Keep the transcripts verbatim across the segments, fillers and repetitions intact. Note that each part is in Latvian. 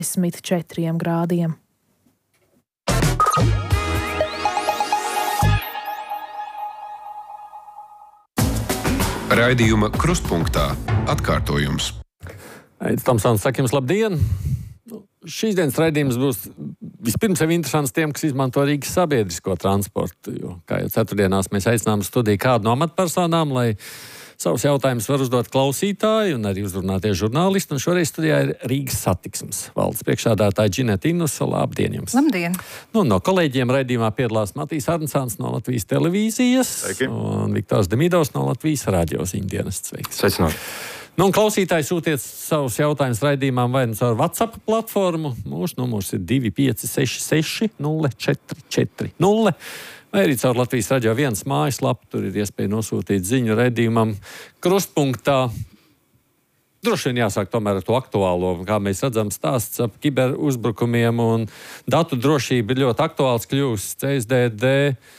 desmit četriem grādiem. Raidījuma Krustpunktā atkārtojums. Aits Tomsons saka jums labdien! Šīs dienas raidījums būs vispirms jau interesants tiem, kas izmanto Rīgas sabiedrisko transportu, jo, kā jau ceturtdienās mēs aicinām studiju kādu no amatpersonām, lai savus jautājumus var uzdot klausītāji un arī uzrunātie žurnālisti, un šoreiz studijā ir Rīgas satiksmes valdes priekšsēdētāja Ģineta Innusa. Labdien jums! Labdien! Nu, no kolēģiem raidījumā piedalās Matīs Arnsāns no Latvijas televīzijas. Sveiki. Un Viktors Demidovs no Latvijas radio ziņdienests. Sveiks! Sveicināt! Nu, un klausītāji sūtiet savus jautājumus raidījumām vai nu caur WhatsApp platformu. Mūsu numurs ir divi pieci seši seši nulle četri četri nulle. Vai arī caur Latvijas radio viens mājaslapu. Tur ir iespēja nosūtīt ziņu raidījumam Krustpunktā. Droši vien jāsāk tomēr ar to aktuālo. Kā mēs redzam, stāsts ap kiberuzbrukumiem un datu drošību ir ļoti aktuāls kļūst. C S D D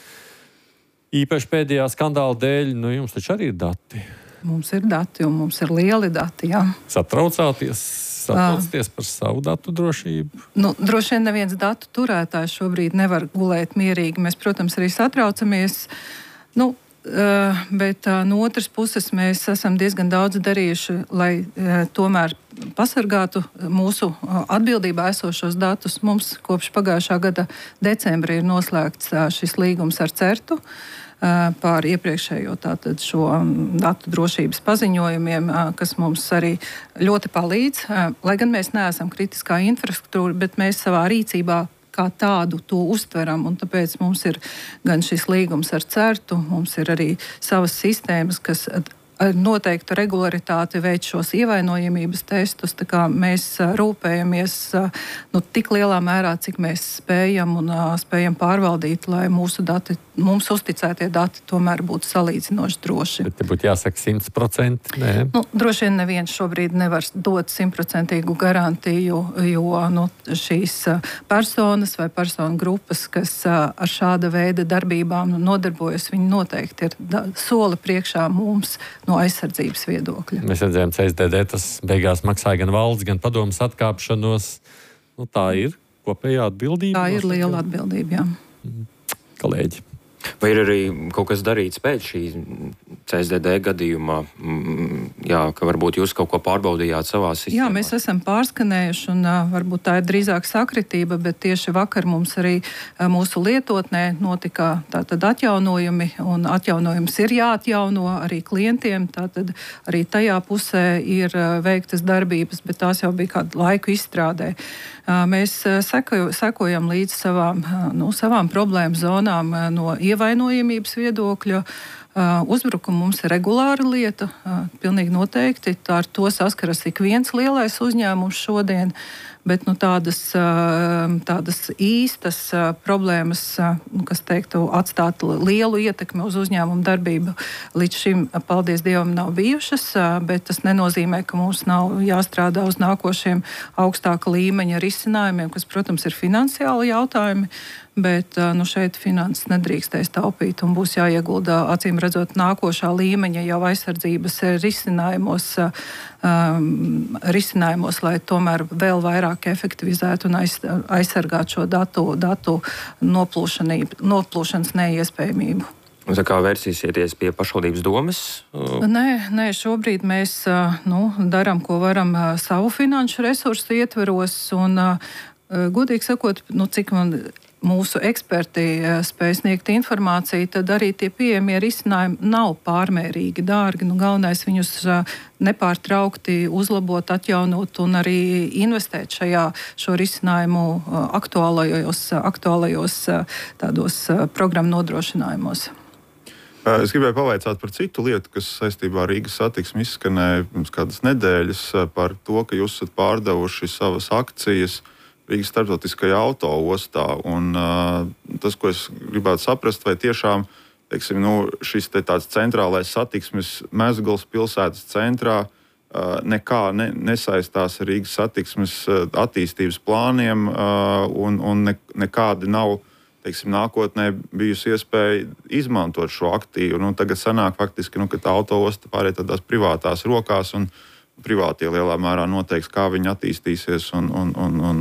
īpaši pēdējā skandāla dēļ. Nu, jums taču arī ir dati. Mums ir dati, un mums ir lieli dati, jā. Satraucāties, satraucāties par savu datu drošību? Nu, droši vien neviens datu turētājs šobrīd nevar gulēt mierīgi. Mēs, protams, arī satraucamies. Nu, bet no otras puses mēs esam diezgan daudz darījuši, lai tomēr pasargātu mūsu atbildībā esošos datus. Mums kopš pagājušā gada decembra ir noslēgts šis līgums ar Certu par iepriekšējo tātad šo datu drošības paziņojumiem, kas mums arī ļoti palīdz. Lai gan mēs neesam kritiskā infrastruktūra, bet mēs savā rīcībā kā tādu to uztveram, un tāpēc mums ir gan šis līgums ar Certu, mums ir arī savas sistēmas, kas ar noteiktu regularitāti veic šos ievainojamības testus, tā kā mēs rūpējamies nu, tik lielā mērā, cik mēs spējam un spējam pārvaldīt, lai mūsu dati, mums uzticētie dati tomēr būtu salīdzinoši droši. Bet te būtu jāsaka simt procenti, nē? Nu, droši vien neviens šobrīd nevar dot simtprocentīgu garantiju, jo nu, šīs personas vai personu grupas, kas ar šāda veida darbībām nodarbojas, viņi noteikti ir soli priekšā mums no aizsardzības viedokļa. Mēs redzējām, C S D D tas beigās maksāja gan valsts, gan padomas atkāpšanos. Nu, tā ir kopējā atbildība. Tā ir liela atbildība, jā. Kolēģi. Vai ir arī kaut kas darīts pēc šī C S D D gadījumā? Jā, ka varbūt jūs kaut ko pārbaudījāt savā sistēmā? Jā, mēs esam pārskanējuši, un uh, varbūt tā ir drīzāk sakritība, bet tieši vakar mums arī uh, mūsu lietotnē notika tātad atjaunojumi, un atjaunojums ir jāatjauno arī klientiem, tātad arī tajā pusē ir uh, veiktas darbības, bet tās jau bija kādu laiku izstrādē. Uh, mēs uh, sekoju, sekojam līdz savām, uh, nu, savām problēmu zonām uh, no ievainojamības viedokļa. Uh, uzbrukumi mums ir regulāra lieta, uh, pilnīgi noteikti. Tā ar to saskaras ik viens lielais uzņēmums šodien, bet nu, tādas, uh, tādas īstas uh, problēmas, uh, kas teiktu atstāt lielu ietekmi uz uzņēmumu darbību, līdz šim, paldies Dievam, nav bijušas, uh, bet tas nenozīmē, ka mums nav jāstrādā uz nākošiem augstāka līmeņa risinājumiem, kas, protams, ir finansiāli jautājumi. Bet nu, šeit finanses nedrīkstēs taupīt un būs jāiegulda, acīm redzot, nākošā līmeņa jau aizsardzības risinājumos, um, risinājumos, lai tomēr vēl vairāk efektivizētu un aiz, aizsargātu šo datu, datu noplūšanas neiespējamību. Un tā kā vērsīsieties pie pašvaldības domes? Nē, nē, šobrīd mēs nu, darām, ko varam savu finanšu resursu ietveros, un godīgi sakot, nu, cik man mūsu eksperti spēj sniegt informāciju, tad arī tie pieejamie risinājumi nav pārmērīgi dārgi. Nu, galvenais viņus nepārtraukti uzlabot, atjaunot un arī investēt šajā šo risinājumu aktuālajos, aktuālajos tādos programmu nodrošinājumos. Es gribēju pavaicāt par citu lietu, kas saistībā ar Rīgas satiksmi izskanēja pirms kādas nedēļas par to, ka jūs esat pārdevuši savas akcijas Rīgas starptautiskajā autoostā. Un, uh, tas, ko es gribētu saprast, vai tiešām teiksim, nu, šis te tāds centrālais satiksmes mezgls pilsētas centrā uh, nekā ne, nesaistās ar Rīgas satiksmes uh, attīstības plāniem uh, un, un ne, nekādi nav teiksim, nākotnē bijusi iespēja izmantot šo aktīvu. Nu, tagad sanāk faktiski, nu, ka tā autoosta pāriet tādās privātās rokās un privātie lielā mērā noteiks, kā viņi attīstīsies un, un, un, un